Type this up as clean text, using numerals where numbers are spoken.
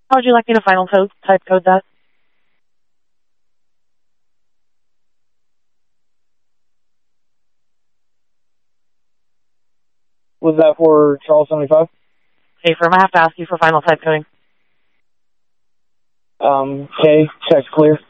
How would you like me to final type code that? Was that for Charles 75? Hey, firm, I have to ask you for final type coding. Okay, check clear.